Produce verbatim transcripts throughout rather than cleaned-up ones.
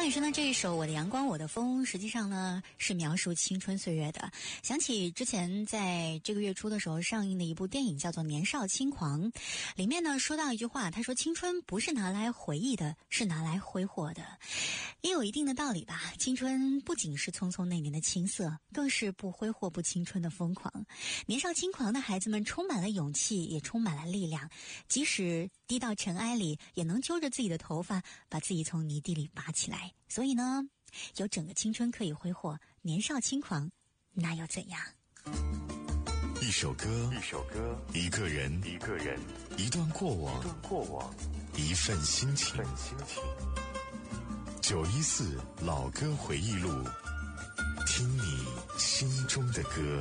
张雨生的这一首《我的阳光我的风》，实际上呢是描述青春岁月的。想起之前在这个月初的时候上映的一部电影叫做《年少轻狂》，里面呢说到一句话，他说青春不是拿来回忆的，是拿来挥霍的。也有一定的道理吧，青春不仅是匆匆那年的青涩，更是不挥霍不青春的疯狂。年少轻狂的孩子们充满了勇气，也充满了力量，即使低到尘埃里，也能揪着自己的头发把自己从泥地里拔起来。所以呢，有整个青春可以挥霍，年少轻狂那又怎样？ 一首歌， 一首歌， 一个人， 一个人， 一段过往， 一段过往， 一份心情。 份心情。 九一四老歌回忆录，听你心中的歌。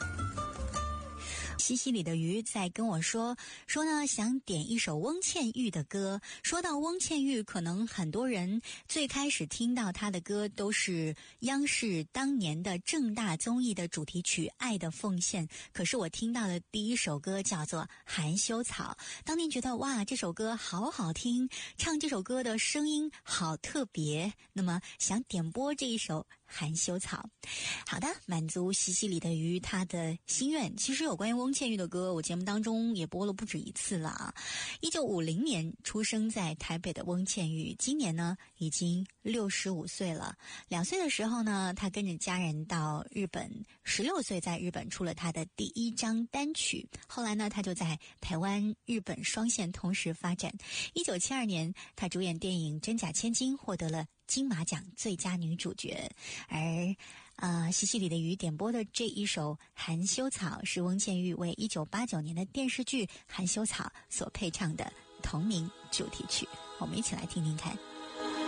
西西里的鱼在跟我说说呢，想点一首翁倩玉的歌。说到翁倩玉，可能很多人最开始听到她的歌都是央视当年的正大综艺的主题曲《爱的奉献》，可是我听到的第一首歌叫做《含羞草》，当年觉得哇，这首歌好好听，唱这首歌的声音好特别，那么想点播这一首含羞草。好的，满足西西里的鱼他的心愿。其实有关于翁倩玉的歌，我节目当中也播了不止一次了啊。一九五零年出生在台北的翁倩玉，今年呢已经六十五岁了。两岁的时候呢，他跟着家人到日本，十六岁在日本出了他的第一张单曲。后来呢，他就在台湾、日本双线同时发展。一九七二年，他主演电影《真假千金》，获得了金马奖最佳女主角。而呃，西西里的鱼点播的这一首《含羞草》是翁倩玉为一九八九年的电视剧《含羞草》所配唱的同名主题曲，我们一起来听听看。